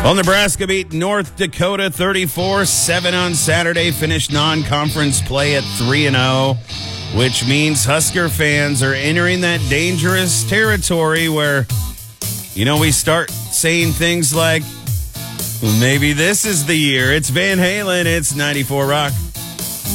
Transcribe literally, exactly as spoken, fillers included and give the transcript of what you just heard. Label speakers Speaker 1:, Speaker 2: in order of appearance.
Speaker 1: Well, Nebraska beat North Dakota thirty-four seven on Saturday, finished non-conference play at three and oh, which means Husker fans are entering that dangerous territory where, you know, we start saying things like, maybe this is the year. It's Van Halen. It's ninety-four Rock.